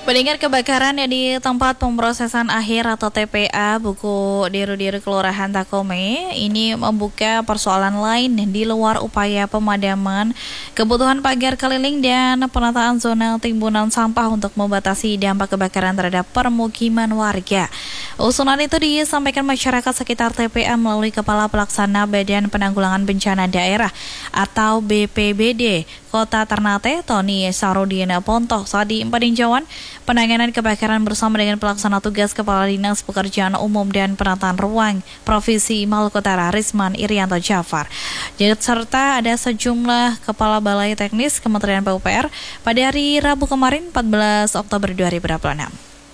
Pendengar, kebakaran di tempat pemrosesan akhir atau TPA Buku Deru Kelurahan Takome ini membuka persoalan lain di luar upaya pemadaman kebutuhan pagar keliling dan penataan zona timbunan sampah untuk membatasi dampak kebakaran terhadap permukiman warga. Usulan itu disampaikan masyarakat sekitar TPA melalui Kepala Pelaksana Badan Penanggulangan Bencana Daerah atau BPBD Kota Ternate, Tony Sarudina Pontoh, saat di peninjauan penanganan kebakaran bersama dengan pelaksana tugas Kepala Dinas Pekerjaan Umum dan Penataan Ruang Provinsi Maluku Utara, Risman Irianto Jafar. Serta ada sejumlah kepala balai teknis Kementerian PUPR pada hari Rabu kemarin 14 Oktober 2026.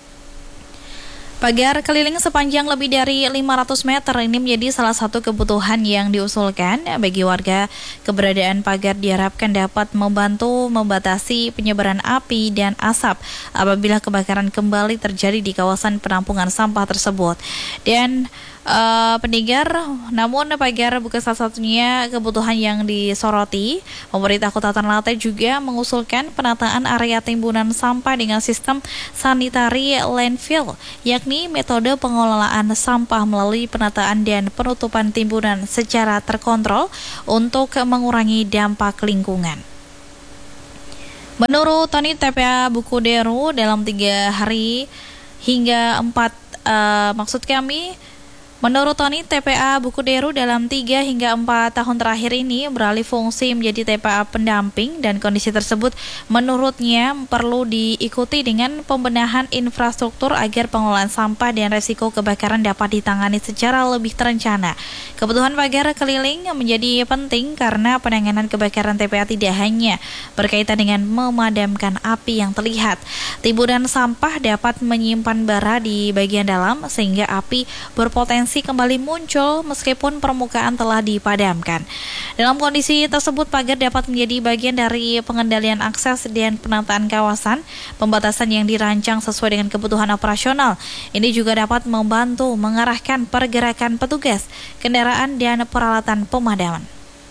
Pagar keliling sepanjang lebih dari 500 meter ini menjadi salah satu kebutuhan yang diusulkan bagi warga. Keberadaan pagar diharapkan dapat membantu membatasi penyebaran api dan asap apabila kebakaran kembali terjadi di kawasan penampungan sampah tersebut. Dan pendengar, namun pagar bukan salah satunya kebutuhan yang disoroti. Pemerintah Kota Ternate juga mengusulkan penataan area timbunan sampah dengan sistem sanitary landfill, yakni metode pengelolaan sampah melalui penataan dan penutupan timbunan secara terkontrol untuk mengurangi dampak lingkungan. Menurut Tony, TPA Buku Deru dalam 3 hari hingga 4 Menurut Tony, TPA Buku Deru dalam 3 hingga 4 tahun terakhir ini beralih fungsi menjadi TPA pendamping, dan kondisi tersebut menurutnya perlu diikuti dengan pembenahan infrastruktur agar pengelolaan sampah dan resiko kebakaran dapat ditangani secara lebih terencana. Kebutuhan pagar keliling menjadi penting karena penanganan kebakaran TPA tidak hanya berkaitan dengan memadamkan api yang terlihat. Timbunan sampah dapat menyimpan bara di bagian dalam sehingga api berpotensi kembali muncul meskipun permukaan telah dipadamkan. Dalam kondisi tersebut, pagar dapat menjadi bagian dari pengendalian akses dan penataan kawasan. Pembatasan yang dirancang sesuai dengan kebutuhan operasional ini juga dapat membantu mengarahkan pergerakan petugas, kendaraan, dan peralatan pemadaman.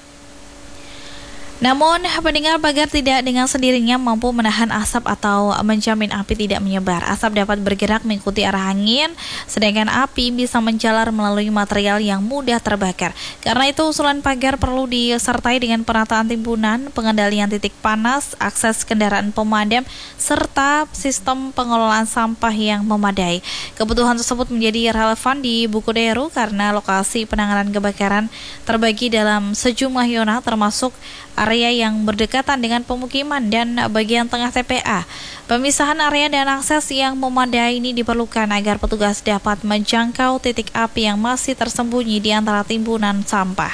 Namun, pendengar, pagar tidak dengan sendirinya mampu menahan asap atau menjamin api tidak menyebar. Asap dapat bergerak mengikuti arah angin, sedangkan api bisa menjalar melalui material yang mudah terbakar. Karena itu, usulan pagar perlu disertai dengan penataan timbunan, pengendalian titik panas, akses kendaraan pemadam, serta sistem pengelolaan sampah yang memadai. Kebutuhan tersebut menjadi relevan di Buku Deru karena lokasi penanganan kebakaran terbagi dalam sejumlah zona, termasuk area yang berdekatan dengan pemukiman dan bagian tengah TPA. Pemisahan area dan akses yang memadai ini diperlukan agar petugas dapat menjangkau titik api yang masih tersembunyi di antara timbunan sampah.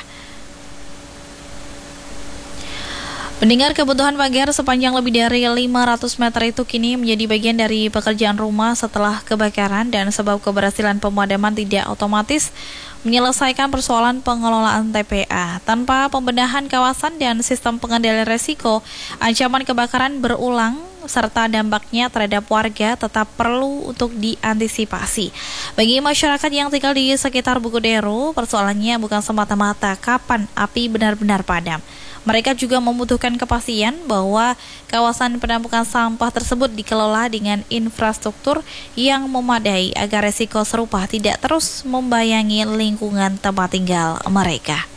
Pendengar, kebutuhan pagar sepanjang lebih dari 500 meter itu kini menjadi bagian dari pekerjaan rumah setelah kebakaran, dan sebab keberhasilan pemadaman tidak otomatis menyelesaikan persoalan pengelolaan TPA. Tanpa pembenahan kawasan dan sistem pengendalian resiko, ancaman kebakaran berulang serta dampaknya terhadap warga tetap perlu untuk diantisipasi. Bagi masyarakat yang tinggal di sekitar Buku Deru, persoalannya bukan semata-mata kapan api benar-benar padam. Mereka juga membutuhkan kepastian bahwa kawasan penampungan sampah tersebut dikelola dengan infrastruktur yang memadai agar resiko serupa tidak terus membayangi lingkungan tempat tinggal mereka.